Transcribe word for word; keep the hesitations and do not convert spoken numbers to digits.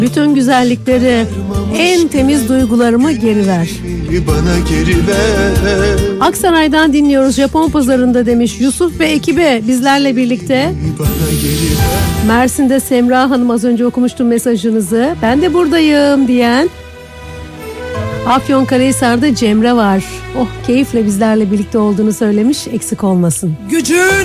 Bütün güzellikleri, en temiz duygularımı geri ver. Bana geri ver. Aksaray'dan dinliyoruz, Japon pazarında demiş Yusuf ve ekibi bizlerle birlikte. Bana geri ver. Mersin'de Semra Hanım, az önce okumuştum mesajınızı. Ben de buradayım diyen. Afyonkarahisar'da Cemre var. Oh, keyifle bizlerle birlikte olduğunu söylemiş, eksik olmasın. Gücün